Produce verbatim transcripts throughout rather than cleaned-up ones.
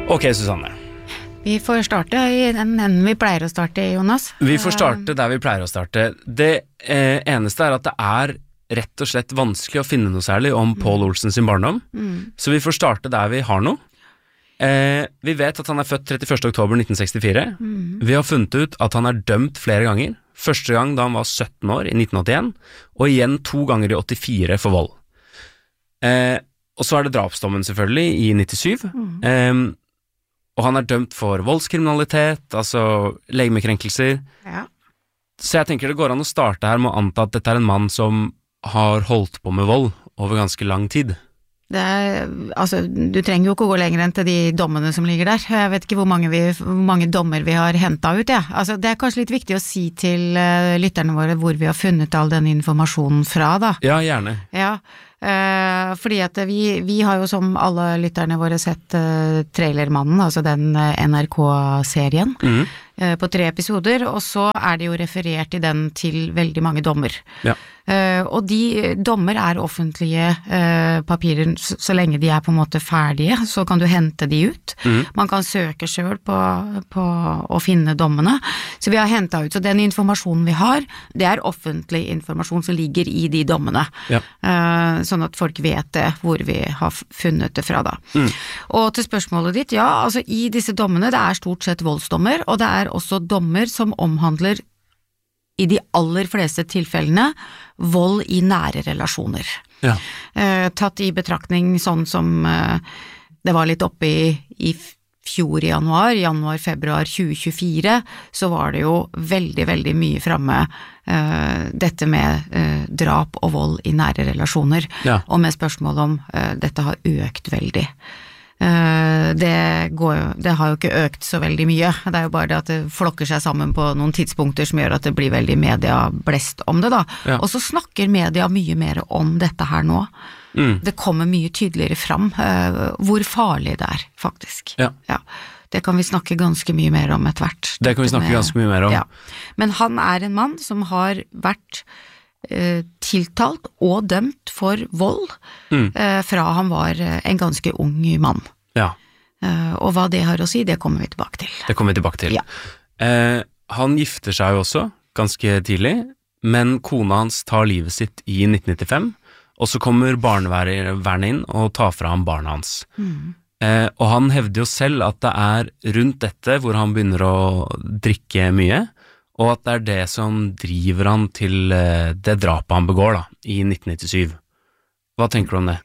Ok, Susanne. Vi får starte i den enden vi pleier å starte i, Jonas. Vi får starte der vi pleier å starte. Det eh, eneste er at det er rett og slett vanskelig å finne noe særlig om mm. Pål Olsen sin barndom, mm. så vi får starte der vi har noe. Eh, vi vet at han er født trettiførste oktober nitten sekstifire. Mm. Vi har funnet ut at han er dømt flere ganger. Første gang da han var sytten år i nitten åttien, og igjen to ganger i åttifire for vold. Eh, og så er det drapsdommen selvfølgelig i nittisju. Mm. Eh, og han er dømt for voldskriminalitet, altså legemekrenkelser. Ja. Så jeg tenker det går an å starte her med å anta at dette er en mann som har holdt på med vold over ganske lang tid. Det er, altså, du trenger jo ikke å gå lenger enn til de dommene som ligger der. Jeg vet ikke hvor mange, vi, hvor mange dommer vi har hentet ut, ja. Altså, det er kanskje litt viktig å si til uh, lytterne våre hvor vi har funnet all den informasjonen fra, da. Ja, gjerne. Ja, uh, fordi at vi, vi har jo som alle lytterne våre sett uh, Trailermannen, altså den uh, N R K-serien, mm. uh, på tre episoder, og så er det jo referert i den til veldig mange dommer. Ja. Uh, og de dommer er offentlige uh, papirer, så, så lenge de er på en måte ferdige, så kan du hente de ut. Mm. Man kan søke selv på, på å finne dommene. Så vi har hentet ut, så den informasjonen vi har, det er offentlig informasjon som ligger i de dommene. Ja. Uh, sånn at folk vet det, hvor vi har funnet det fra da. Mm. Og til spørsmålet ditt, ja, altså i disse dommene, det er stort sett voldsdommer, og det er også dommer som omhandler i de aller fleste tilfellene vold i nære relasjoner. Ja. Eh, tatt i betraktning sånn som eh, det var litt oppe i, i fjor i januar, januar-februar tjue tjuefire, så var det jo veldig, veldig mye fremme eh, dette med eh, drap og vold i nære relasjoner, ja. Og med spørsmål om eh, dette har økt veldig. Uh, det, går jo, det har jo ikke økt så veldig mye, det er jo bare det at det flokker seg sammen på noen tidspunkter som gjør at det blir veldig medieblest om det da, ja. Og så snakker media mye mer om dette her nå, mm. det kommer mye tydeligere fram uh, hvor farlig det er faktisk, ja. Ja. Det kan vi snakke ganske mye mer om etter hvert. Det kan vi snakke med, ganske mye mer om. Ja. Men han er en mann som har vært uh, tiltalt og dømt for vold mm. uh, fra han var uh, en ganske ung mann. Ja. Uh, og hva det har å si, det kommer vi tilbake til. Det kommer vi tilbake til. Ja. Uh, han gifter seg jo også, ganske tidlig, men kona hans tar livet sitt i nitten nittifem, og så kommer barnevernet inn og tar fra ham barna hans. Mm. Uh, og han hevder jo selv at det er rundt dette hvor han begynner å drikke mye, og at det er det som driver han til uh, det drapet han begår da, i nitten nittisju. Hva tenker du om det?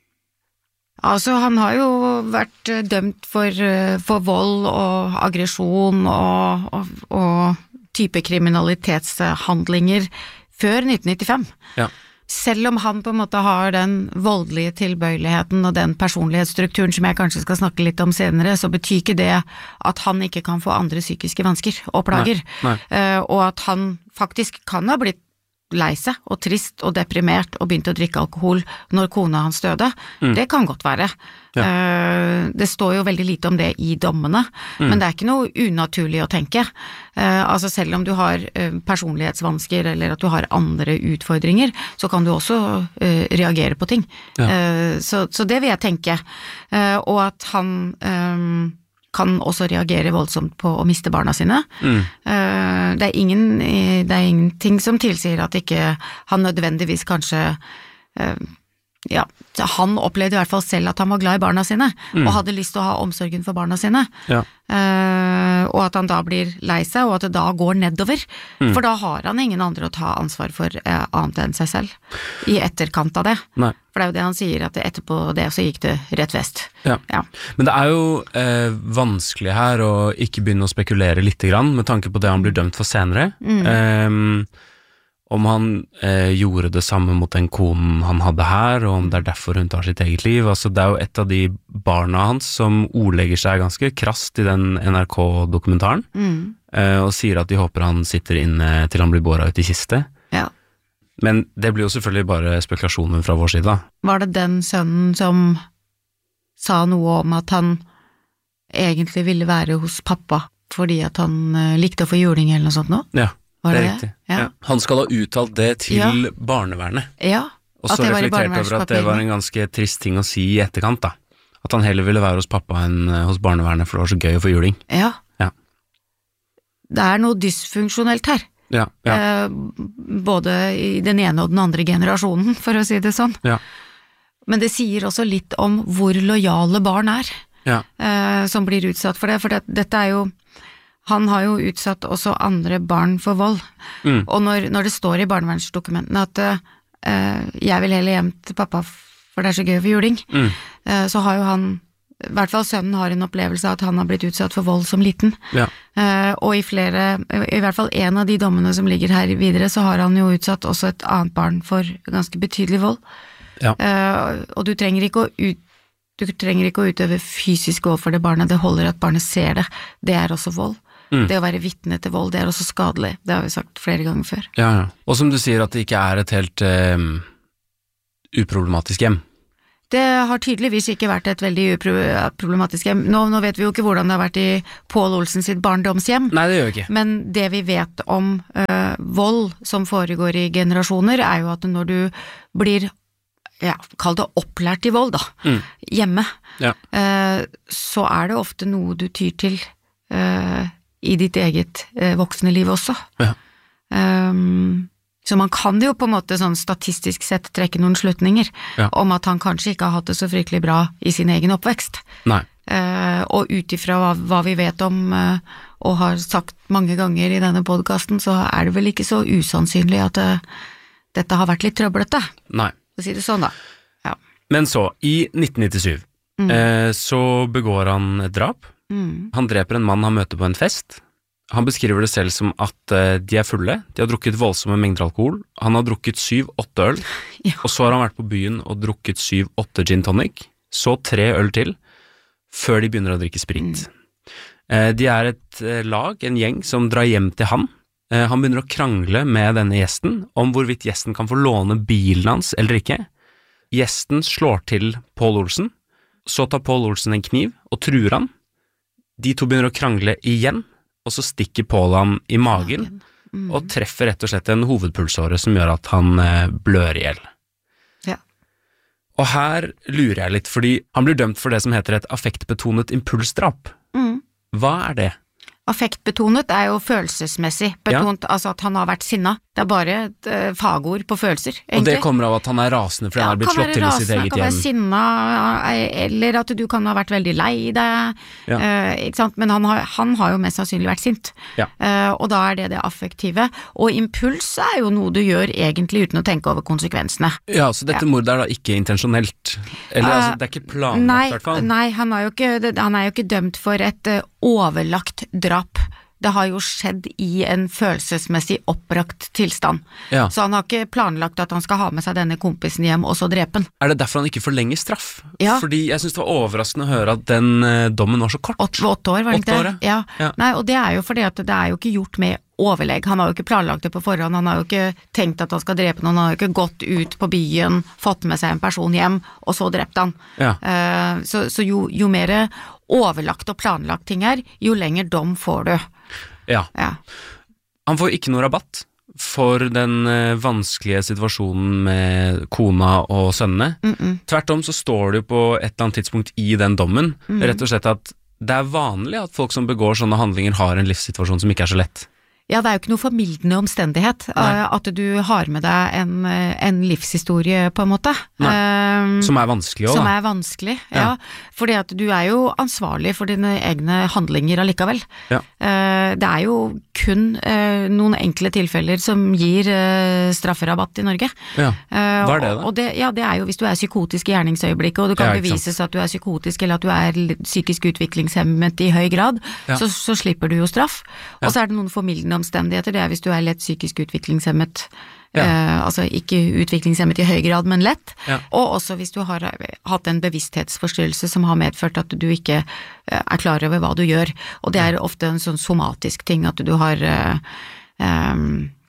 Altså, han har jo vært dømt for, for vold og aggresjon og, og, og type kriminalitetshandlinger før nitten nittifem. Ja. Selv om han på en måte har den voldelige tilbøyeligheten og den personlighetsstrukturen som jeg kanskje skal snakke litt om senere, så betyr ikke det at han ikke kan få andre psykiske vansker og plager. Nei, nei. Uh, og at han faktisk kan ha blitt lei seg og trist og deprimert og begynte å drikke alkohol når kona hans døde. Mm. Det kan godt være. Ja. Uh, det står jo veldig lite om det i dommene, mm. men det er ikke noe unaturlig å tenke. Uh, altså selv om du har uh, personlighetsvansker eller at du har andre utfordringer, så kan du også uh, reagere på ting. Ja. Uh, så, så det vil jeg tenke. Uh, og at han um, kan også reagere voldsomt på å miste barna sine. Mm. Uh, det er ingen, det er ingenting som tilsier at ikke han nødvendigvis kanskje, uh, ja, han opplevde i hvert fall selv at han var glad i barna sine, mm. og hadde lyst til å ha omsorgen for barna sine. Ja. Uh, og at han da blir lei seg, og at det da går nedover. Mm. For da har han ingen andre å ta ansvar for uh, annet enn seg selv, i etterkant av det. Nei. For det er jo det han sier, at etterpå det så gikk det rett vest. Ja. Ja. Men det er jo eh, vanskelig her å ikke begynne å spekulere litt grann, med tanke på det han blir dømt for senere. Mm. Um, om han eh, gjorde det samme mot den konen han hadde her, og om det er derfor hun tar sitt eget liv. Altså, det er jo et av de barna hans som ordlegger seg ganske krast i den N R K-dokumentaren, mm. eh, og sier at de håper han sitter inne til han blir båret ut i kiste. Ja. Men det blir jo selvfølgelig bare spekulasjoner fra vår side da. Var det den sønnen som sa noe om at han egentlig ville være hos pappa fordi at han uh, likte å få juling eller noe sånt nå? Ja, var det er det riktig. Ja. Ja. Han skal ha uttalt det til ja. barnevernet. Ja, og så reflektert over at det var en ganske trist ting å si i etterkant da. At han heller ville være hos pappa enn hos barnevernet, for det var så gøy å få juling. Ja. Ja. Det er noe dysfunksjonelt her. Ja, ja. Eh, både i den ene og den andre generasjonen, for å si det sånn. Ja. Men det sier også litt om hvor lojale barn er, Ja. eh, som blir utsatt for det. For det, dette er jo, han har jo utsatt også andre barn for vold. Mm. Og når, når det står i barnevernsdokumentene at eh, jeg vil heller hjem til pappa for det er så gøy for juling, Mm. eh, så har jo han, i hvert fall sønnen har en opplevelse av at han har blitt utsatt for vold som liten. Ja. Eh, og i flere, i hvert fall en av de dommene som ligger her videre, så har han jo utsatt også et annet barn for ganske betydelig vold. Ja. Eh, og du trenger ikke å ut, du trenger ikke å utøve fysisk vold for det barnet, det holder at barnet ser det. Det er også vold. Mm. Det å være vitne til vold, det er også skadelig. Det har vi sagt flere ganger før. Ja, ja. Og som du sier at det ikke er et helt um, uproblematisk hjem. Det har tydeligvis ikke vært et veldig uproblematisk hjem. Nå, nå vet vi jo ikke hvordan det har vært i Pål Olsen sitt barndomshjem. Nei, det gjør vi ikke. Men det vi vet om uh, vold som foregår i generasjoner, er jo at når du blir, ja, kall det opplært i vold da, mm. hjemme, ja. uh, så er det ofte noe du tyr til uh, i ditt eget uh, voksne liv også. Ja. Um, Så man kan jo på en måte sånn statistisk sett trekke noen slutninger ja. om at han kanskje ikke har hatt det så fryktelig bra i sin egen oppvekst. Nei. Eh, og ut ifra hva, hva vi vet om, eh, og har sagt mange ganger i denne podcasten, så er det vel ikke så usannsynlig at eh, dette har vært litt trøblete. Nei. For å si det sånn da. Ja. Men så, i nitten nittisju, mm. eh, så begår han et drap. Mm. Han dreper en mann han møter på en fest. Han beskriver det selv som at uh, de er fulle, de har drukket voldsomme mengder alkohol, han har drukket syv, åtte øl, ja. og så har han vært på byen og drukket syv, åtte gin tonic, så tre øl til, før de begynner å drikke sprit. Mm. Uh, de er et uh, lag, en gjeng, som drar hjem til han. Uh, han begynner å krangle med denne gjesten om hvorvidt gjesten kan få låne bilen hans eller ikke. Gjesten slår til Pål Olsen, så tar Pål Olsen en kniv og truer han. De to begynner å krangle igjen, og så stikker Pål han i magen, mm. og treffer rett og slett en hovedpulsåre som gjør at han eh, blør ihjel. Ja. Og her lurer jeg litt, fordi han blir dømt for det som heter et affektbetonet impulsdrap. Mm. Hva er det? Affektbetonet er jo følelsesmessig betont, ja. altså at han har vært sinna. Det er bare et uh, fagord på følelser, egentlig. Og det kommer av at han er rasende fordi ja, han har blitt slått til i sitt eget hjem. Kan være sinna, eller at du kan ha vært veldig lei deg, ja. uh, ikke sant? Men han har, han har jo mest sannsynlig vært sint. Ja. Uh, og da er det det affektive. Og impuls er jo noe du gjør egentlig uten å tenke over konsekvensene. Ja, så dette ja. mordet er da ikke intensjonelt? Eller uh, altså, det er ikke planlagt nei, i hvert fall? Nei, han er jo ikke, han er jo ikke dømt for et uh, overlagt drap. Det har jo skjedd i en følelsesmessig opprakt tilstand. Ja. Så han har ikke planlagt at han skal ha med seg denne kompisen hjem og så drepe han. Er det derfor han ikke forlenger straff? Ja. Fordi jeg synes det var overraskende å høre at den uh, dommen var så kort. Åtte, åtte år, var det ikke det? Ja. Ja. Nei, og det er jo fordi at det er jo ikke gjort med overlegg. Han har jo ikke planlagt det på forhånd, han har jo ikke tenkt at han skal drepe noen, han har jo ikke gått ut på byen, fått med seg en person hjem, og så drept han. Ja. Uh, så så jo, jo mer overlagt og planlagt ting er, jo lenger dom får du. Ja. ja. Han får ikke noe rabatt for den uh, vanskelige situasjonen med kona og sønnene. Mm -mm. Tvert om så står det jo på et eller annet tidspunkt i den dommen, mm. rett og slett at det er vanlig at folk som begår sånne handlinger har en livssituasjon som ikke er så lett. Ja, det er jo ikke noe formildende omstendighet Nei. at du har med deg en, en livshistorie på en måte. Um, som er vanskelig også, Som da. er vanskelig, ja. ja. Fordi at du er jo ansvarlig for dine egne handlinger allikevel. Ja. Uh, det er jo kun uh, noen enkle tilfeller som gir uh, strafferabatt i Norge. Ja. Uh, Hva er det da? Og det, ja, det er jo hvis du er psykotisk i gjerningsøyeblikket, og det kan ja, bevises at du er psykotisk eller at du er psykisk utviklingshemmet i høy grad, ja. så, så slipper du jo straff. Og ja. så er det noen formildende omstendigheter, det er hvis du er lett psykisk utviklingshemmet, ja. eh, altså ikke utviklingshemmet i høy grad, men lett, ja. og også hvis du har hatt en bevissthetsforstyrrelse som har medført at du ikke eh, er klar over hva du gjør, og det er ofte en sånn somatisk ting, at du har eh, eh,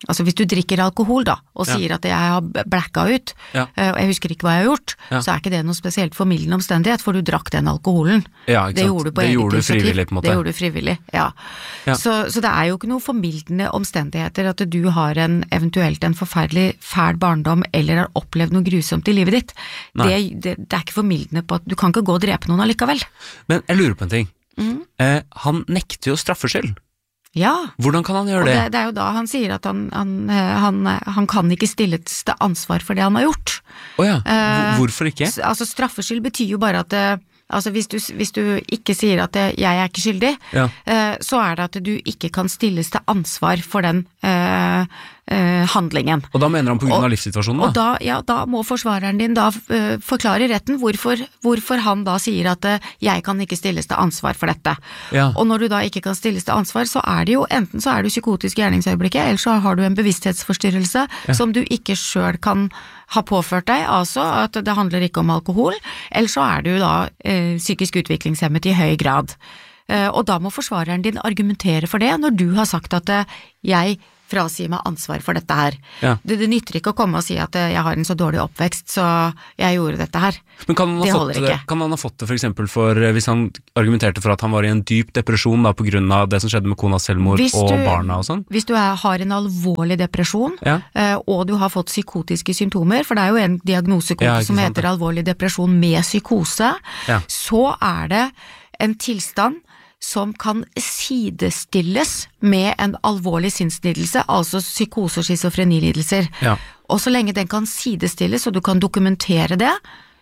altså hvis du drikker alkohol da, og Ja. sier at jeg har blacka ut, Ja. eh, og jeg husker ikke hva jeg har gjort, Ja. så er ikke det noe spesielt formildende omstendighet, for du drakk den alkoholen. Ja, ikke Det sant? gjorde du på Det eget gjorde du initiativ. frivillig, på en måte. Det gjorde du frivillig, ja. Ja. Så, så det er jo ikke noe formildende omstendigheter at du har en, eventuelt en forferdelig fæl barndom, eller har opplevd noe grusomt i livet ditt. Det, det, det er ikke formildende på at du kan ikke gå og drepe noen allikevel. Men jeg lurer på en ting. Mm. Eh, han nekter jo straffskyld. Ja. Hvordan kan han gjøre Og det? det, det er jo da han sier at han, han, han, han kan ikke stilles til ansvar for det han har gjort. Åja, Eh, hvorfor ikke? S- Altså straffskyld betyr jo bare at det, altså hvis du, hvis du ikke sier at det, jeg er ikke skyldig, Ja. eh, så er det at du ikke kan stilles til ansvar for den eh, eh, handlingen. Og da mener han på grunn Og- av livssituasjonen da? Og da, ja, da må forsvareren din da eh, forklare i retten hvorfor, hvorfor han da sier at eh, jeg kan ikke stilles til ansvar for dette. Ja. Og når du da ikke kan stilles til ansvar, så er det jo enten så er du psykotisk i gjerningsøyeblikket, eller så har du en bevissthetsforstyrrelse som du ikke selv kan ha påført deg, altså at det handler ikke om alkohol, eller så er du da eh, psykisk utviklingshemmet i høy grad. Eh, og da må forsvareren din argumentere for det, når du har sagt at eh, jeg frasier meg ansvar for dette her. Ja. Det, det nytter ikke å komme og si at eh, jeg har en så dårlig oppvekst, så jeg gjorde dette her. Men kan han, Det ha holder fått det, ikke. kan han ha fått det for eksempel for, eh, hvis han argumenterte for at han var i en dyp depresjon da, på grunn av det som skjedde med konas selvmord Hvis og du- barna og sånn? Hvis du er, har en alvorlig depresjon, Ja. eh, og du har fått psykotiske symptomer, for det er jo en diagnosekode Ja, ikke som sant, heter alvorlig depresjon med psykose, Ja. så er det en tilstand som kan sidestilles med en alvorlig sinnslidelse, altså psykose- og schizofrenilidelser. Ja. Og så lenge den kan sidestilles, og du kan dokumentere det,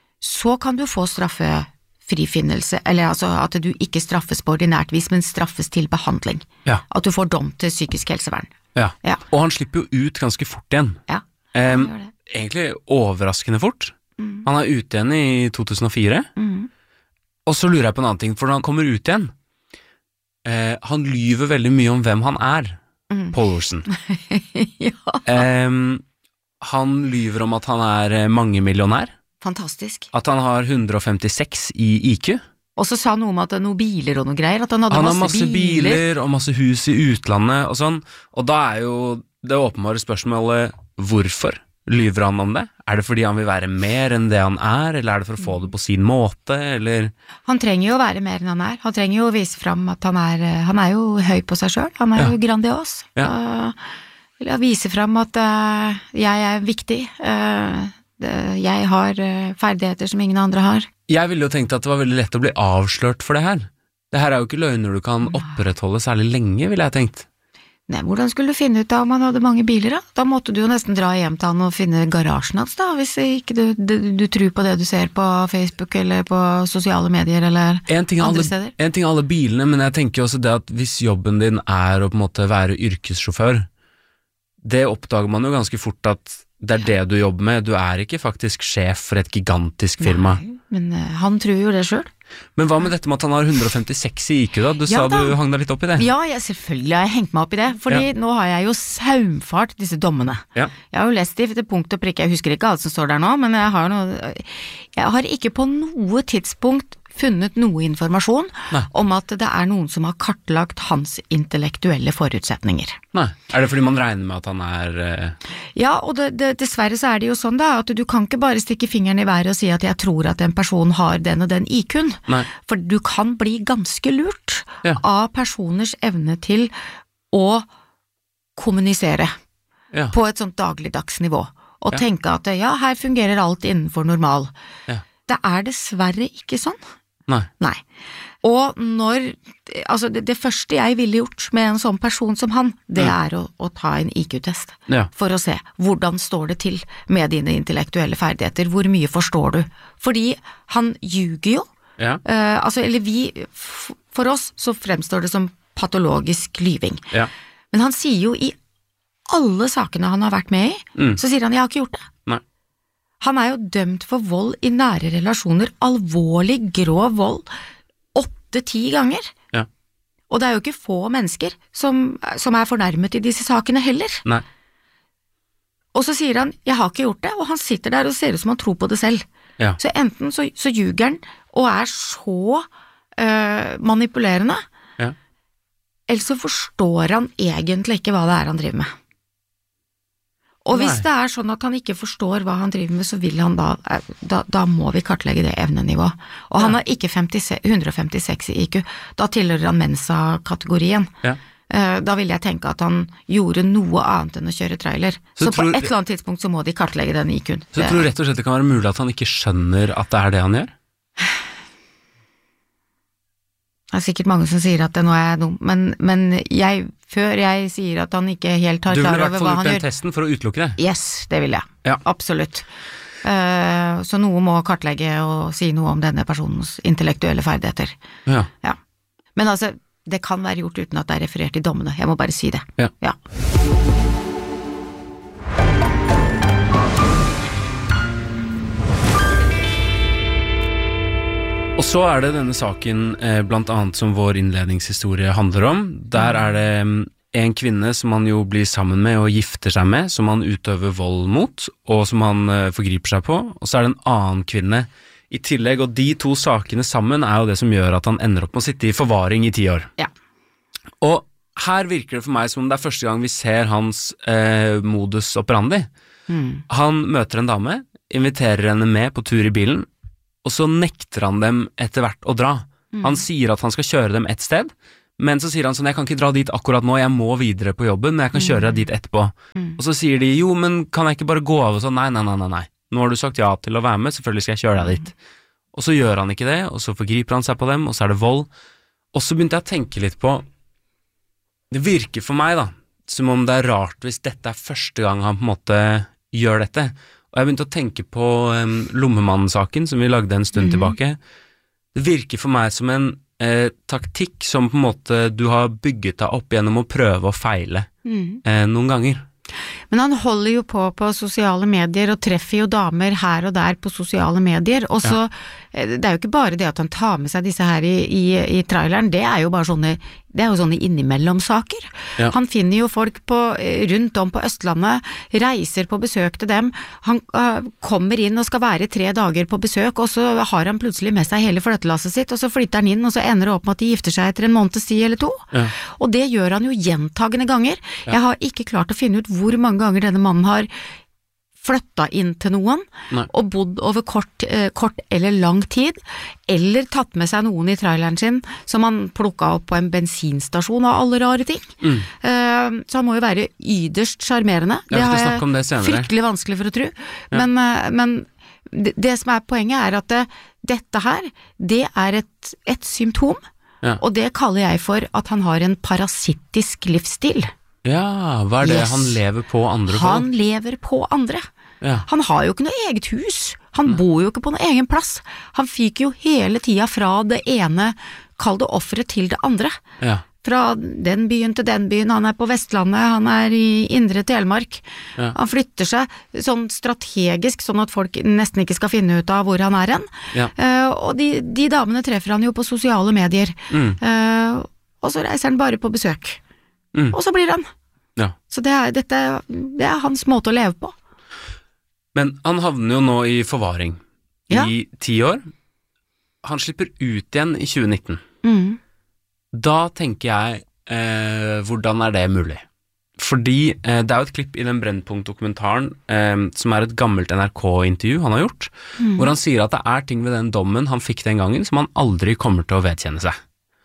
så kan du få straffefrifinnelse, eller altså at du ikke straffes på ordinært vis, men straffes til behandling. Ja. At du får dom til psykisk helsevern. Ja. Ja. Og han slipper jo ut ganske fort igjen. Ja, Em, han gjør det. egentlig overraskende fort. Mm. Han er ute igjen i to tusen og fire, Mm. og så lurer jeg på en annen ting, for når han kommer ut igjen, eh, han lyver veldig mye om hvem han er, Mm. Paul Olsen. Ja, Em, han lyver om at han er eh, mangemillionær, fantastisk. at han har hundre og femtiseks i I Q. Og så sa han noe om at det er noen biler og noe greier, at han hadde Han har masse, masse biler og masse hus i utlandet og sånn, og da er jo det åpenbare spørsmålet, hvorfor lyver han om det? Er det fordi han vil være mer enn det han er, eller er det for å få det på sin måte, eller? Han trenger jo å være mer enn han er. Han trenger jo å vise fram at han er, han er jo høy på seg selv, han er Ja. jo grandios. Ja. Uh, vil vise fram at uh, jeg er viktig, uh, det, jeg har uh, ferdigheter som ingen andre har. Jeg ville jo tenkt at det var veldig lett å bli avslørt for det her. Det her er jo ikke løgner du kan opprettholde særlig lenge, ville jeg tenkt. Nei, hvordan skulle du finne ut av om han hadde mange biler da? Da måtte du jo nesten dra hjem til han og finne garasjen hans da, hvis ikke du, du, du tror på det du ser på Facebook eller på sosiale medier eller En ting, er andre alle, steder. en ting er alle bilene, men jeg tenker jo også det at hvis jobben din er å på en måte være yrkessjåfør, det oppdager man jo ganske fort at det er det du jobber med, du er ikke faktisk sjef for et gigantisk firma. Nei, men uh, han tror jo det selv. Men hva med dette med at han har hundre og femtiseks i I Q da? Du Ja sa da. du hang deg litt opp i det. Ja, jeg, selvfølgelig har jeg hengt meg opp i det, fordi nå har jeg jo saumfart disse dommene. Ja. Jeg har jo lest de til punkt og prikke, jeg husker ikke alt som står der nå, men jeg har, noe, jeg har ikke på noe tidspunkt funnet noe informasjon Nei. om at det er noen som har kartlagt hans intellektuelle forutsetninger. Nei, er det fordi man regner med at han er eh, Ja, og det, det, dessverre så er det jo sånn da, at du kan ikke bare stikke fingeren i været og si at jeg tror at en person har den og den I Q-en, Nei. for du kan bli ganske lurt Ja. av personers evne til å kommunisere ja. på et sånt dagligdags nivå, og Ja. tenke at ja, her fungerer alt innenfor normal. Ja. Det er dessverre ikke sånn. Nei. Nei. Og når, altså det, det første jeg ville gjort med en sånn person som han, det Mm. er å, å ta en I Q-test, Ja. for å se hvordan står det til med dine intellektuelle ferdigheter, hvor mye forstår du? Fordi han ljuger jo, Ja. eh, altså, eller vi, f- for oss så fremstår det som patologisk lyving. Ja. Men han sier jo i alle sakene han har vært med i, Mm. så sier han, jeg har ikke gjort det. Nei. Han er jo dømt for vold i nære relasjoner, alvorlig, grov vold, åtte-ti ganger. Ja. Og det er jo ikke få mennesker som, som er fornærmet i disse sakene heller. Nei. Og så sier han, jeg har ikke gjort det, og han sitter der og ser ut som han tror på det selv. Ja. Så enten så, så ljuger han, og er så øh, manipulerende, Ja. eller så forstår han egentlig ikke hva det er han driver med. Og hvis Nei. det er sånn at han ikke forstår hva han driver med, så vil han da, da, da må vi kartlegge det evnenivået. Og ja. Han har ikke femtiseks, hundre og femtiseks i I Q, da tilhører han Mensa-kategorien. Ja. Da vil jeg tenke at han gjorde noe annet enn å kjøre trailer. Så, så tror, på et eller annet tidspunkt så må de kartlegge den I Q-en. Så jeg tror rett og slett det kan være mulig at han ikke skjønner at det er det han gjør? Det er sikkert mange som sier at det nå er dum, men, men jeg, før jeg sier at han ikke helt har klar over hva han gjør. Du vil i hvert fall gjort den testen for å utelukke det? Yes, det vil jeg. Ja. Absolutt. Uh, så noe må kartlegge og si noe om denne personens intellektuelle ferdigheter. Ja. Ja. Men altså, det kan være gjort uten at det er referert i dommene. Jeg må bare si det. Ja. Ja. Og så er det denne saken eh, blant annet som vår innledningshistorie handler om. Der er det en kvinne som han jo blir sammen med og gifter seg med, som han utøver vold mot, og som han eh, forgriper seg på. Og så er det en annen kvinne i tillegg, og de to sakene sammen er jo det som gjør at han ender opp med å sitte i forvaring i ti år. Ja. Og her virker det for meg som det er første gang vi ser hans eh, modus operandi. Mm. Han møter en dame, inviterer henne med på tur i bilen, og så nekter han dem etter hvert å dra. Mm. Han sier at han skal kjøre dem et sted, men så sier han sånn, jeg kan ikke dra dit akkurat nå, jeg må videre på jobben, men jeg kan kjøre deg dit etterpå. Mm. Og så sier de, jo, men kan jeg ikke bare gå av og sånn, nei, nei, nei, nei, nei. Nå har du sagt ja til å være med, selvfølgelig skal jeg kjøre deg dit. Og så gjør han ikke det, og så forgriper han seg på dem, og så er det vold. Og så begynte jeg å tenke litt på, det virker for meg da, som om det er rart hvis dette er første gang han på en måte gjør dette. Og jeg begynte å tenke på um, lommemannen-saken som vi lagde en stund mm. tilbake. Det virker for meg som en eh, taktikk som på en måte du har bygget deg opp gjennom å prøve å feile mm. eh, noen ganger. Men han holder jo på på sosiale medier og treffer jo damer her og der på sosiale medier, og så, ja. Det er jo ikke bare det at han tar med seg disse her i, i, i traileren, det er jo bare sånne, det er jo sånne innimellom-saker. Ja. Han finner jo folk på, rundt om på Østlandet, reiser på besøk til dem, han uh, kommer inn og skal være tre dager på besøk, og så har han plutselig med seg hele flyttelasset sitt, og så flytter han inn, og så ender det opp med at de gifter seg etter en måneds tid eller to. Ja. Og det gjør han jo gjentagende ganger. Ja. Jeg har ikke klart å finne ut hvor mange ganger denne mannen har flytta inn til noen, Nei. Og bodd over kort, eh, kort eller lang tid, eller tatt med seg noen i traileren sin, som han plukket opp på en bensinstasjon og alle rare ting. Mm. Eh, så han må jo være yderst charmerende. Det har jeg det fryktelig vanskelig for å tro. Ja. Men, eh, men det, det som er poenget er at det, dette her, det er et, et symptom, ja. Og det kaller jeg for at han har en parasittisk livsstil. Ja, hva er det yes. han lever på andre på? Han lever på andre. Ja. Han har jo ikke noe eget hus. Han mm. bor jo ikke på noen egen plass. Han fyker jo hele tida fra det ene, kall det offeret, til det andre. Ja. Fra den byen til den byen. Han er på Vestlandet, han er i Indre Telemark. Ja. Han flytter seg sånn strategisk, sånn at folk nesten ikke skal finne ut av hvor han er hen. Ja. Uh, og de, de damene treffer han jo på sosiale medier. Mm. Uh, og så reiser han bare på besøk. Mm. Og så blir han. Ja. Så det er, dette, det er hans måte å leve på. Men han havner jo nå i forvaring ja. i ti år. Han slipper ut igjen i tjue nitten. Mm. Da tenker jeg, eh, hvordan er det mulig? Fordi eh, det er jo et klipp i den Brennpunkt-dokumentaren eh, som er et gammelt N R K-intervju han har gjort, mm. hvor han sier at det er ting ved den dommen han fikk den gangen som han aldri kommer til å vedkjenne seg.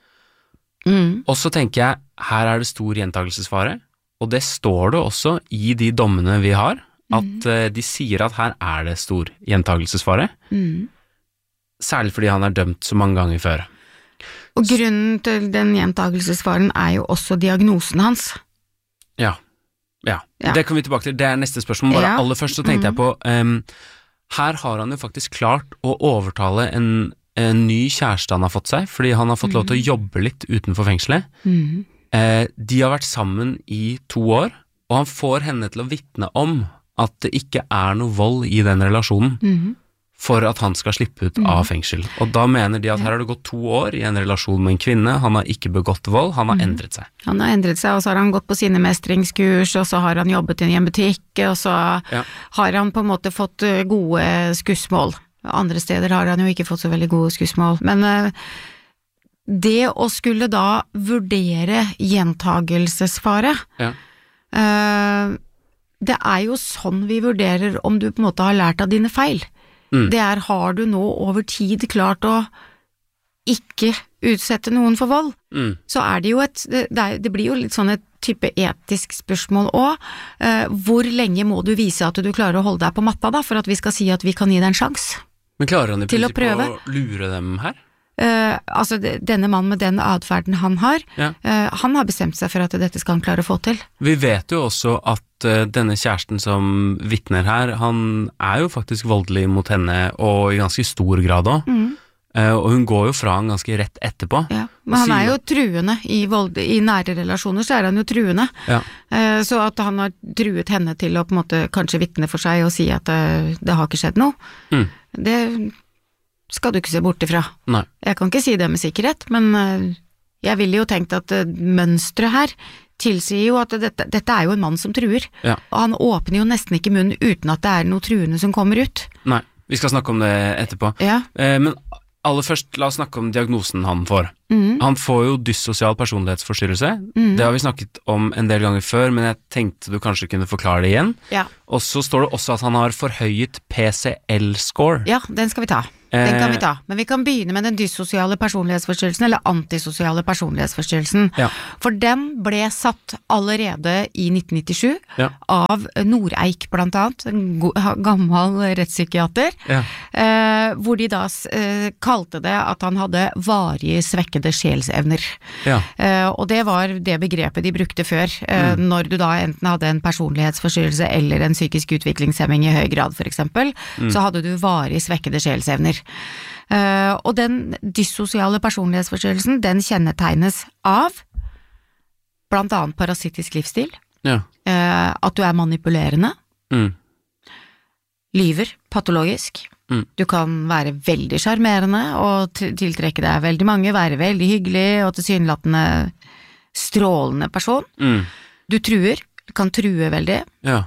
Mm. Og så tenker jeg, her er det stor gjentagelsesfare, og det står det også i de dommene vi har, at mm. uh, de sier at her er det stor gjentagelsesfare, mm. særlig fordi han er dømt så mange ganger før. Og grunnen til den gjentagelsesfaren er jo også diagnosen hans. Ja, ja. ja. Det kan vi tilbake til, det er neste spørsmål, bare ja. aller først så tenkte mm. jeg på, um, her har han jo faktisk klart å overtale en en ny kjæreste han har fått seg, fordi han har fått mm. lov til å jobbe litt utenfor fengselet. Mm. Eh, de har vært sammen i to år, og han får henne til å vitne om at det ikke er noe vold i den relasjonen, mm. for at han skal slippe ut mm. av fengsel. Og da mener de at her har det gått to år i en relasjon med en kvinne, han har ikke begått vold, han har mm. endret seg. Han har endret seg, og så har han gått på sine mestringskurs, og så har han jobbet i en butikk, og så ja. har han på en måte fått gode skussmål. Andre steder har han jo ikke fått så veldig gode skussmål, men uh, det å skulle da vurdere gjentagelsesfare, ja. uh, det er jo sånn vi vurderer om du på en måte har lært av dine feil. Mm. Det er, har du nå over tid klart å ikke utsette noen for vold, mm. så er det jo et, det, er, det blir jo litt sånn et type etisk spørsmål også. Eh, hvor lenge må du vise at du klarer å holde deg på matta da, for at vi skal si at vi kan gi deg en sjans? Men klarer han i til å prøve å lure dem her? Eh, altså, denne mannen med den adferden han har, ja. eh, han har bestemt seg for at dette skal han klare å få til. Vi vet jo også at uh, denne kjæresten som vitner her, han er jo faktisk voldelig mot henne, og i ganske stor grad også. Mm. Uh, og hun går jo fra han ganske rett etterpå. Ja, men han er jo truende i, vold, i nære relasjoner, så er han jo truende. Ja. Uh, så at han har truet henne til å på en måte kanskje vitne for seg og si at uh, det har ikke skjedd noe, mm. det skal du ikke se bort ifra. Nei. Jeg kan ikke si det med sikkerhet, men uh, jeg ville jo tenkt at uh, mønstret her tilsier jo at dette, dette er jo en mann som truer. Ja. Og han åpner jo nesten ikke munnen uten at det er noe truende som kommer ut. Nei, vi skal snakke om det etterpå. Ja. Uh, men aller først, la oss snakke om diagnosen han får. Mm. Han får jo dyssosial personlighetsforstyrrelse. Mm. Det har vi snakket om en del ganger før, men jeg tenkte du kanskje kunne forklare det igjen. Ja. Og så står det også at han har forhøyet P C L-score. Ja, den skal vi ta. Den kan vi ta. Men vi kan begynne med den dyssosiale personlighetsforstyrrelsen, eller antisosiale personlighetsforstyrrelsen. Ja. For den ble satt allerede i nitten nittisju ja. av Noreik blant annet, en gammel rettspsykiater, ja. eh, hvor de da eh, kalte det at han hadde varige svekkede sjelsevner. Ja. Eh, og det var det begrepet de brukte før, eh, mm. når du da enten hadde en personlighetsforstyrrelse eller en psykisk utviklingshemming i høy grad for eksempel, mm. så hadde du varige svekkede sjelsevner. Uh, og den dyssosiale personlighetsforstyrrelsen, den kjennetegnes av blant annet parasittisk livsstil, ja. uh, at du er manipulerende, mm. lyver patologisk, mm. du kan være veldig sjarmerende og tiltrekke deg veldig mange, være veldig hyggelig og tilsynelatende strålende person. Mm. Du truer, kan true veldig. Ja.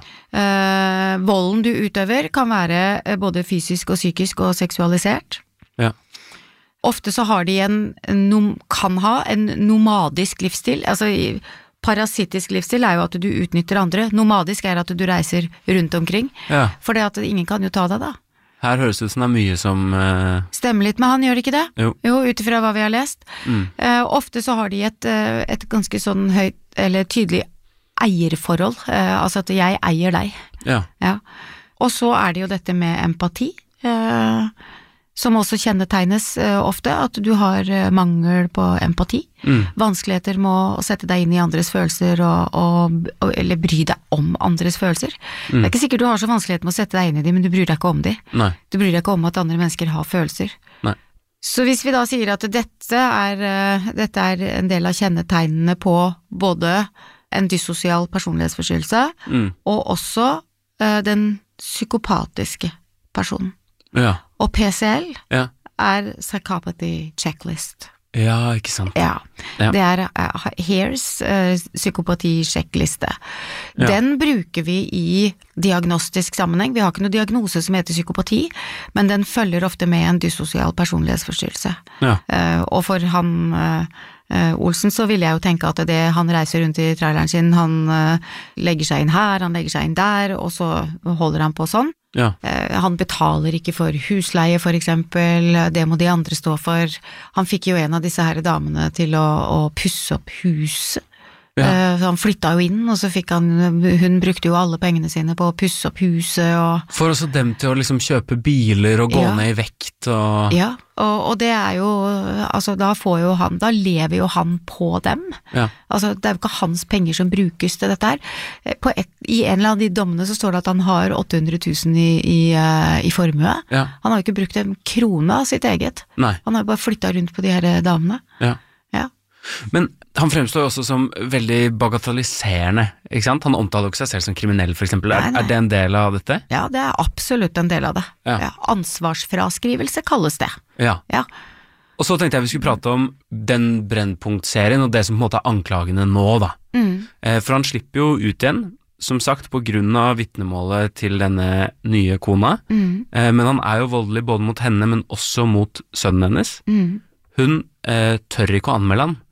Eh, volden du utøver kan være både fysisk og psykisk og seksualisert. Ja. Ofte så har de en, en, kan ha en nomadisk livsstil. Altså, parasittisk livsstil er jo at du utnytter andre. Nomadisk er at du reiser rundt omkring. Ja. For det at ingen kan jo ta deg da. Her høres det ut som det er mye som uh... stemmer litt med han, gjør det ikke det? Jo. Jo, utifra hva vi har lest. Mm. Eh, ofte så har de et, et ganske sånn høyt, eller tydelig eierforhold, eh, altså at jeg eier deg. Ja. Ja. Og så er det jo dette med empati, eh, som også kjennetegnes eh, ofte, at du har eh, mangel på empati, mm. vanskeligheter med å sette deg inn i andres følelser, og, og, og, eller bry deg om andres følelser. Mm. Det er ikke sikkert du har så vanskelighet med å sette deg inn i dem, men du bryr deg ikke om dem. Nei. Du bryr deg ikke om at andre mennesker har følelser. Nei. Så hvis vi da sier at dette er, uh, dette er en del av kjennetegnene på både en dyssosial personlighetsforstyrrelse, mm. og også uh, den psykopatiske personen. Ja. Og P C L ja. er Psychopathy Checklist. Ja, ikke sant. Ja, ja. Det er uh, Here's uh, psykopati-sjekkliste. Ja. Den bruker vi i diagnostisk sammenheng. Vi har ikke noe diagnose som heter psykopati, men den følger ofte med en dyssosial personlighetsforstyrrelse. Ja. Uh, og for han... Uh, Uh, Olsen, så vil jeg jo tenke at det, han reiser rundt i traileren sin, han uh, legger seg inn her, han legger seg inn der, og så holder han på sånn. Ja. Uh, han betaler ikke for husleie, for eksempel, det må de andre stå for. Han fikk jo en av disse her damene til å, å pusse opp huset. Ja. Uh, han flytta jo inn, og så fikk han, hun brukte jo alle pengene sine på å pusse opp huset. Og... For også dem til å liksom kjøpe biler og gå ja. ned i vekt og... Ja, og, og det er jo, altså da får jo han, da lever jo han på dem. Ja. Altså det er jo ikke hans penger som brukes til dette her. På et, I en eller annen av de dommene så står det at han har åtte hundre tusen i, i, uh, i formue. Ja. Han har jo ikke brukt en krone av sitt eget. Nei. Han har bare flyttet rundt på de her damene. Ja. Ja. Men han fremstår jo også som veldig bagatelliserende, ikke sant? Han omtaler jo ikke seg selv som kriminell, for eksempel. Nei, nei. Er det en del av dette? Ja, det er absolutt en del av det. Ja. Ja, ansvarsfraskrivelse kalles det. Ja. Ja. Og så tenkte jeg vi skulle prate om den Brennpunkt-serien, og det som på en måte er anklagene nå, da. Mm. For han slipper jo ut igjen, som sagt, på grunn av vitnemålet til denne nye kona. Mm. Men han er jo voldelig både mot henne, men også mot sønnen hennes. Mm. Hun eh, tør ikke å anmelde han.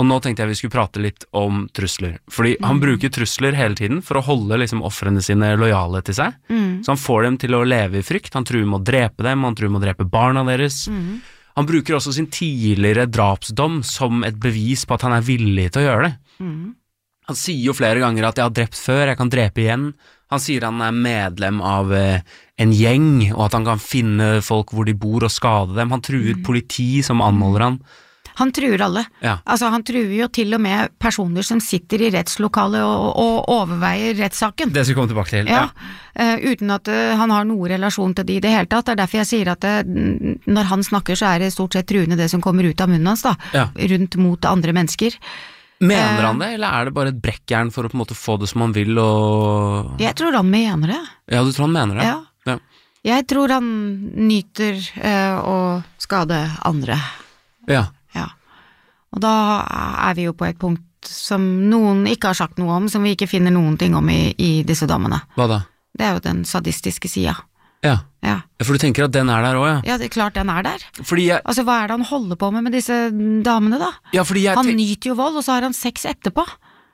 Og nå tenkte jeg vi skulle prate litt om trusler, fordi mm. han bruker trusler hele tiden for å holde liksom offrene sine lojale til seg, mm. så han får dem til å leve i frykt, han truer med å drepe dem, han truer med å drepe barna deres. Mm. Han bruker også sin tidligere drapsdom som et bevis på at han er villig til å gjøre det. Mm. Han sier jo flere ganger at jeg har drept før, jeg kan drepe igjen. Han sier han er medlem av eh, en gjeng, og at han kan finne folk hvor de bor og skade dem. Han truer mm. politi som anholder han. Han truer alle. Ja. Altså, han truer jo til og med personer som sitter i rettslokalet og, og overveier rettssaken. Det skal vi komme tilbake til. Ja, ja. Uh, uten at uh, han har noen relasjon til de i det hele tatt. Det er derfor jeg sier at uh, når han snakker så er det stort sett truende det som kommer ut av munnen hans da, ja. rundt mot andre mennesker. Mener han det, eller er det bare et brekkjern for å på en måte få det som han vil? Og... Jeg tror han mener det. Ja, du tror han mener det? Ja. Ja. Jeg tror han nyter uh, å skade andre. Ja. Ja. Og da er vi jo på et punkt som noen ikke har sagt noe om, som vi ikke finner noen ting om i, i disse damene. Hva da? Det er jo den sadistiske sida. Ja. Ja. For du tenker at den er der også, ja? Ja, det er klart den er der. Fordi jeg... Altså, hva er det han holder på med med disse damene da? Ja, fordi jeg... Han nyter jo vold, og så har han sex etterpå.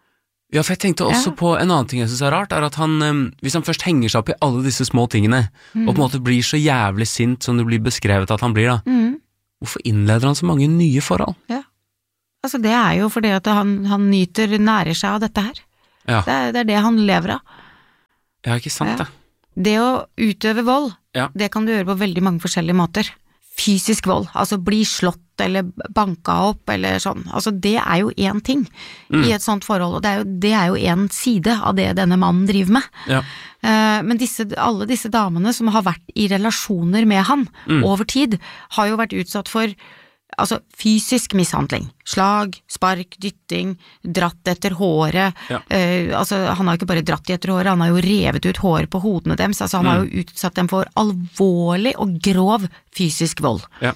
Ja, for jeg tenkte også ja. på en annen ting jeg synes er rart, er at han, hvis han først henger seg opp i alle disse små tingene, mm. og på en måte blir så jævlig sint som det blir beskrevet at han blir da, mm. hvorfor innleder han så mange nye forhold? Ja, altså det er jo fordi at han, han nyter, nærer seg av dette her. Ja. Det, er, det er det han lever av. Ja, ikke sant ja. det. Det å utøve vold, ja. det kan du gjøre på veldig mange forskjellige måter. Fysisk vold, altså bli slått eller banka opp eller sånn, altså det er jo en ting mm. i et sånt forhold, og det er jo, det er jo en side av det denne mannen driver med. Ja. Uh, men disse, alle disse damene som har vært i relasjoner med han mm. over tid, har jo vært utsatt for altså fysisk mishandling, slag, spark, dytting, dratt etter håret, ja. uh, altså han har ikke bare dratt etter håret, han har jo revet ut håret på hodene deres, altså han mm. har jo utsatt dem for alvorlig og grov fysisk vold. Ja.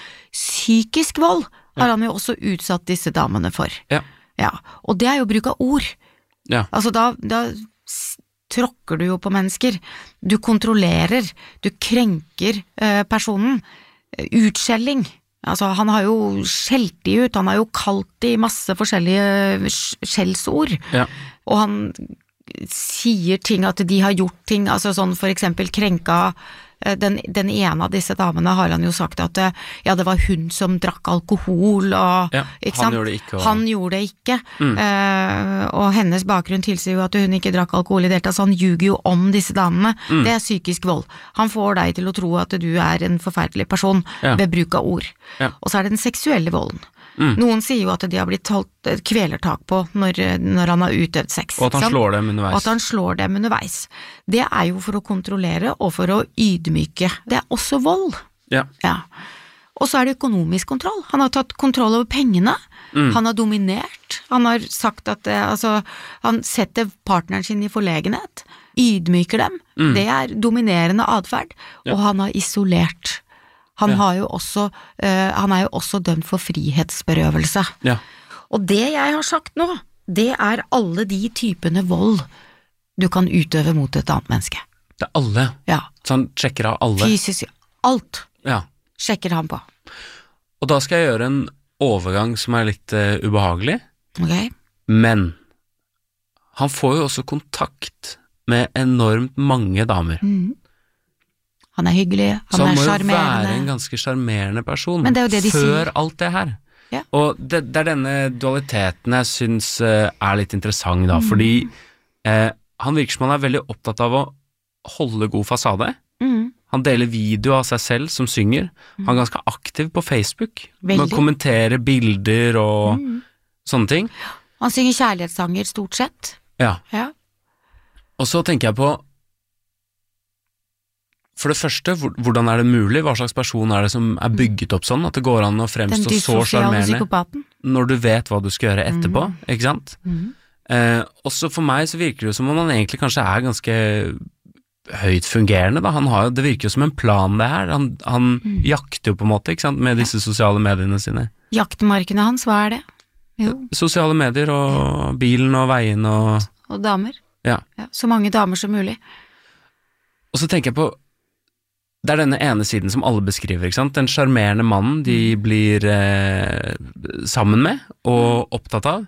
Psykisk vold har ja. han jo også utsatt disse damene for. Ja. Ja. Og det er jo bruk av ord. Ja. Altså da, da tråkker du jo på mennesker, du kontrollerer, du krenker uh, personen, utskjelling. Altså, han har jo skjelt de ut, han har jo kalt de masse forskjellige skjellsord, ja. og han sier ting at de har gjort ting, altså sånn for eksempel krenka, den, den ene av disse damene har han jo sagt at ja, det var hun som drakk alkohol, og, ja, ikke han sant? gjorde det ikke. Og... Han gjorde det ikke, mm. uh, og hennes bakgrunn tilsier jo at hun ikke drakk alkohol i det hele tatt, så han ljuger jo om disse damene. Mm. Det er psykisk vold. Han får deg til å tro at du er en forferdelig person ja. ved bruk av ord. Ja. Og så er det den seksuelle volden. Mm. Noen sier jo at de har blitt holdt kvelertak på når, når han har utøvd sex. Og at han sant? slår dem underveis. Og at han slår dem underveis. Det er jo for å kontrollere og for å ydmyke. Det er også vold. Ja. Ja. Og så er det økonomisk kontroll. Han har tatt kontroll over pengene. Mm. Han har dominert. Han har sagt at altså, han setter partneren sin i forlegenhet, ydmyker dem. Mm. Det er dominerende adferd. Ja. Og han har isolert. Han, har jo også, uh, han er jo også dømt for frihetsberøvelse. Ja. Og det jeg har sagt nå, det er alle de typene vold du kan utøve mot et annet menneske. Det er alle? Ja. Så han sjekker av alle? Fysisk, alt ja. sjekker han på. Og da skal jeg gjøre en overgang som er litt uh, ubehagelig. Ok. Men han får jo også kontakt med enormt mange damer. Mhm. Han er hyggelig, han så han er må jo charmerende. være en ganske charmerende person Men det er jo det de før sier. alt det her. Ja. Og det, det er denne dualiteten jeg synes uh, er litt interessant da, mm. fordi uh, han virker som han er veldig opptatt av å holde god fasade. Mm. Han deler video av seg selv som synger. Mm. Han er ganske aktiv på Facebook. Veldig. Med å kommentere bilder og mm. sånne ting. Han synger kjærlighetssanger stort sett. Ja. Ja. Og så tenker jeg på for det første, hvordan er det mulig? Hva slags person er det som er bygget opp sånn? At det går an å fremstå så charmerende når du vet hva du skal gjøre etterpå, mm. ikke sant? Mm. Eh, også for meg så virker det jo som om han egentlig kanskje er ganske høyt fungerende da. Han har, det virker jo som en plan det her. Han, han mm. jakter jo på en måte, ikke sant? Med disse sosiale mediene sine. Jaktmarkene hans, hva er det? Jo. Sosiale medier og bilen og veien og... Og damer. Ja. Ja, så mange damer som mulig. Og så tenker jeg på det er denne ene siden som alle beskriver, ikke sant? Den charmerende mannen de blir eh, sammen med og opptatt av.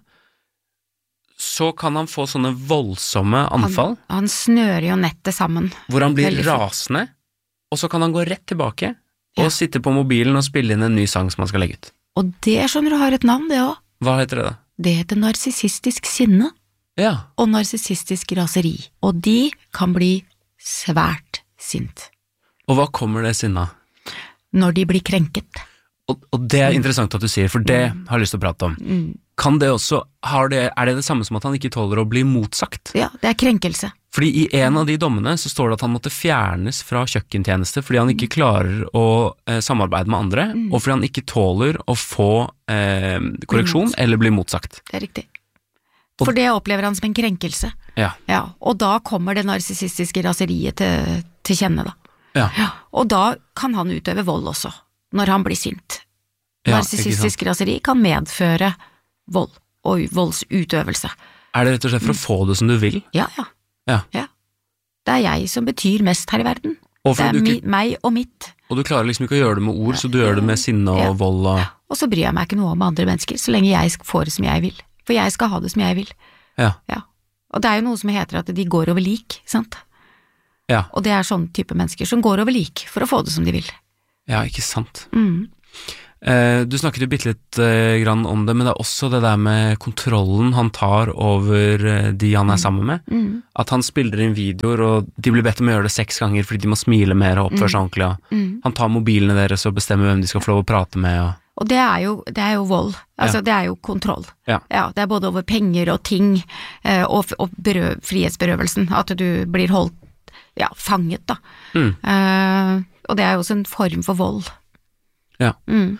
Så kan han få sånne voldsomme anfall. Han, han snører jo nettet sammen. Hvor han blir Veldig rasende, og så kan han gå rett tilbake og Ja. sitte på mobilen og spille inn en ny sang som han skal legge ut. Og det skjønner du har et navn, det også. Hva heter det da? Det heter narsissistisk sinne Ja, og narsissistisk raseri. Og de kan bli svært sint og hva kommer det sinne av? når de blir krenket. Og, og det er interessant at du sier, for det har jeg lyst til å prate om. Mm. Kan det også, har det, er det det samme som at han ikke tåler å bli motsagt? Ja, det er krenkelse. Fordi i en av de dommene så står det at han måtte fjernes fra kjøkkentjeneste fordi han ikke klarer å eh, samarbeide med andre, Mm. og fordi han ikke tåler å få eh, korreksjon motsagt. eller bli motsagt. Det er riktig. Og- For det opplever han som en krenkelse. Ja, Ja, og da kommer det narsissistiske raseriet til, til kjenne da. ja, Ja, og da kan han utøve vold også, når han blir sint. Ja, Narsissistisk raseri kan medføre vold og voldsutøvelse. Er det rett og slett for å få det som du vil? Ja, ja. Ja. ja. Det er jeg som betyr mest her i verden. Og, Det fordi er du mi, ikke, meg og mitt. og du klarer liksom ikke å gjøre det med ord, så du gjør det med sinne og Ja. vold og... Og så bryr jeg meg ikke noe om andre mennesker, så lenge jeg får det som jeg vil. For jeg skal ha det som jeg vil. Ja, Ja. Og det er jo noe som heter at de går over lik, sant? ja, Og det er sånne type mennesker som går over lik for å få det som de vil. ja, ikke sant. Mm. Eh, du snakket jo bitte litt eh, grann om det, men det er også det der med kontrollen han tar over eh, de han er sammen med. Mm. At han spiller inn videoer, og de blir bedt om å gjøre det seks ganger fordi de må smile mer og oppføre seg ordentlig. Og Mm. han tar mobilene deres og bestemmer hvem de skal få lov å prate med. Og... Og det er jo, det er jo vold, altså Ja. det er jo kontroll. Ja. Det er både over penger og ting, eh, og, og berøv, frihetsberøvelsen, at du blir holdt, ja, fanget da. Mm. Eh, og det er jo også en form for vold. Ja. Mm.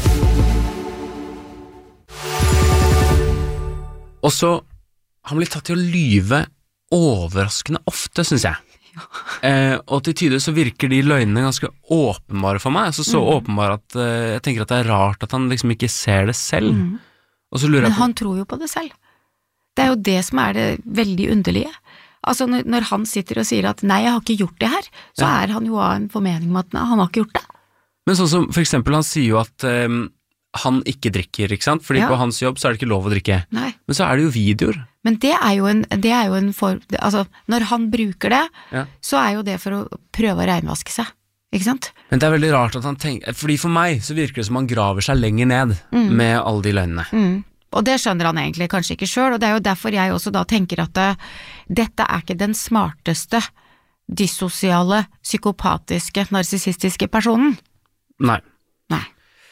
Og så han blir tatt til å lyve overraskende ofte, synes jeg. Eh, og til tider så virker de løgnene ganske åpenbare for meg, altså så Mm. åpenbare at eh, jeg tenker at det er rart at han liksom ikke ser det selv. Mm. Og så lurer Men jeg på han tror jo på det selv. Det er jo det som er det veldig underlige. Altså når, når han sitter og sier at nei, jeg har ikke gjort det her, så Ja. er han jo av en formening om at nei, han har ikke gjort det. Men sånn som for eksempel, han sier jo at eh, han ikke drikker, ikke sant? Fordi Ja. på hans jobb så er det ikke lov å drikke. Nei. Men så er det jo videoer. Men det er jo en, det er jo en for, altså når han bruker det, Ja. så er jo det for å prøve å reinvaske seg, ikke sant? Men det er veldig rart at han tenker, fordi for meg så virker det som han graver seg lenger ned med alle de løgnene. Mm. Og det skjønner han egentlig kanskje ikke selv, og det er jo derfor jeg også da tenker at uh, dette er ikke den smarteste, dyssosiale, psykopatiske, narsissistiske personen. Nei. Nei.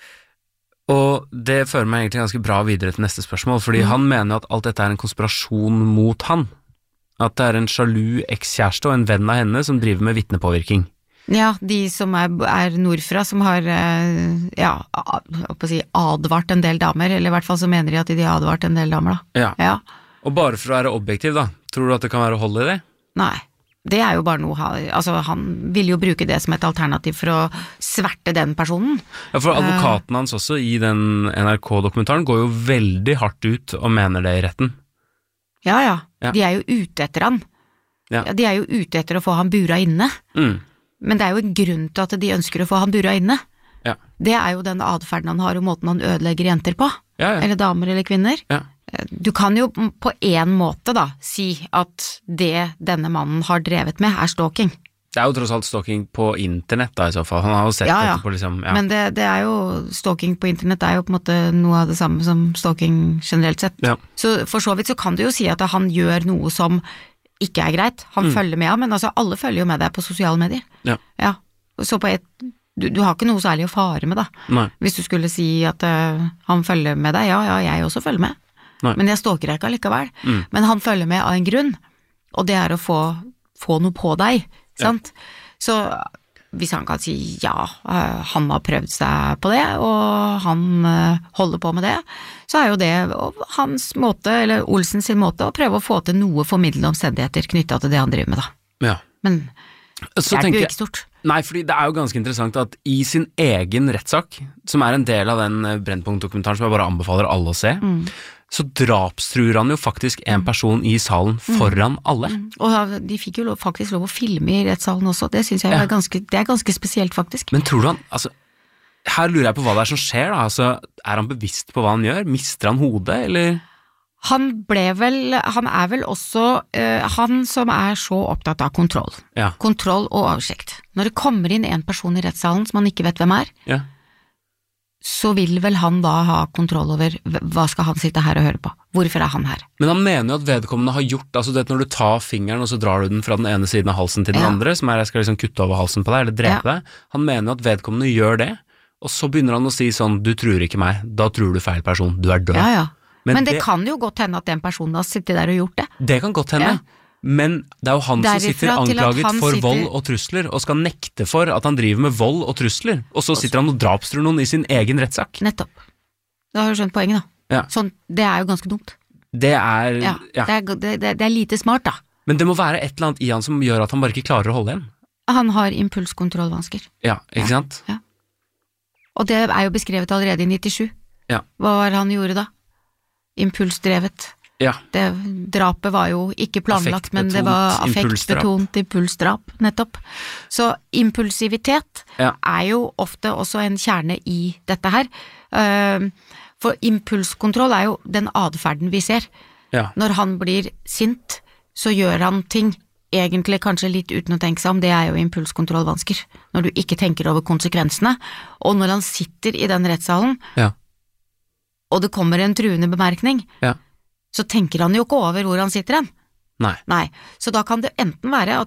Og det fører meg egentlig ganske bra videre til neste spørsmål, fordi Mm. han mener at alt dette er en konspirasjon mot han. At det er en sjalu ekskjæreste og en venn av henne som driver med vitnepåvirkning. Ja, de som er, er nordfra, som har uh, ja, a- hva skal jeg si, advart en del damer, eller i hvert fall så mener de at de har advart en del damer da. Ja. Ja. Og bare for å være objektiv da, tror du at det kan være hold i det? Nei. Det er jo bare noe, ha- altså han vil jo bruke det som et alternativ for å sverte den personen. Ja, for advokaten hans også i den N R K-dokumentaren går jo veldig hardt ut og mener det i retten. Ja, ja, Ja. de er jo ute etter han. Ja. Ja, de er jo ute etter å få han bura inne. Mm. Men det er jo en grunn til at de ønsker å få han bura inne. Ja. Det er jo den adferden han har og måten han ødelegger jenter på. Ja, ja. Eller damer eller kvinner. Ja. Du kan jo på en måte da si at det denne mannen har drevet med er stalking. Det er jo tross alt stalking på internett da i så fall. Han har jo sett Ja, ja. dette på liksom, ja. Men det, det er jo, stalking på internett er jo på en måte noe av det samme som stalking generelt sett. Ja. Så for så vidt så kan du jo si at han gjør noe som ikke er greit. Han Mm. følger med, ja, men altså alle følger jo med deg på sosiale medier. Ja. Ja. Så på et, du, du har ikke noe særlig å fare med da. Nei. Hvis du skulle si at uh, han følger med deg, ja, ja, jeg også følger med. Nei. Men jeg stalker deg ikke allikevel. Mm. Men han følger med av en grunn, og det er å få, få noe på deg, sant? Så hvis han kan si ja, uh, han har prøvd seg på det, og han uh, holder på med det, så er jo det hans måte, eller Olsen sin måte, å prøve å få til noe formidlende omstendigheter knyttet til det han driver med da. Ja. Men Så det er tenker jo jeg, ikke stort. Nei, fordi det er jo ganske interessant at i sin egen rettssak, som er en del av den Brennpunkt-dokumentaren som jeg bare anbefaler alle å se, mm. så drapstruer han jo faktisk en person i salen foran mm. alle. Mm. Og de fikk jo lov, faktisk lov å filme i rettssalen også, det synes jeg ja. er, ganske, det er ganske spesielt faktisk. Men tror du han, altså, her lurer jeg på hva det er som skjer da, altså, er han bevisst på hva han gjør? Mister han hodet, eller... Han ble vel, han er vel også uh, han som er så opptatt av kontroll. Ja. Kontroll og oversikt. Når det kommer inn en person i rettssalen som man ikke vet hvem er, ja. så vil vel han da ha kontroll over hva skal han sitte her og høre på. Hvorfor er han her? Men han mener jo at vedkommende har gjort, altså det når du tar fingeren og så drar du den fra den ene siden av halsen til den ja. andre, som er jeg skal liksom kutte over halsen på deg, eller drepe ja. deg, han mener jo at vedkommende gjør det, og så begynner han å si sånn, du tror ikke meg, da tror du feil person, du er død. Ja, ja. Men, men det, det kan jo godt hende at den personen har sittet der og gjort det. Det kan godt hende, ja. men det er jo han Derifra som sitter anklaget for sitter... vold og trusler, og skal nekte for at han driver med vold og trusler, og så sitter han og drapstruer noen i sin egen rettssak. Nettopp. Da har du skjønt poenget da. Ja. Sånn, det er jo ganske dumt. Det er... Ja, ja. Det, er det, det er lite smart da. Men det må være et eller annet i han som gjør at han bare ikke klarer å holde igjen. Han har impulskontrollvansker. Ja, ikke ja. sant? Ja. Og det er jo beskrevet allerede i nittisju. Ja. Hva var det han gjorde da? Impulsdrevet. Ja. Det, drapet var jo ikke planlagt, men det var affektbetont impulsdrap, nettopp. Så impulsivitet ja. er jo ofte også en kjerne i dette her. For impulskontroll er jo den adferden vi ser. Ja. Når han blir sint, så gjør han ting egentlig kanskje litt uten å tenke seg om, det er jo impulskontrollvansker. Når du ikke tenker over konsekvensene, og når han sitter i den rettssalen, ja. og det kommer en truende bemerkning, ja. så tenker han jo ikke over hvor han sitter hen. Nei. Nei. Så da kan det enten være at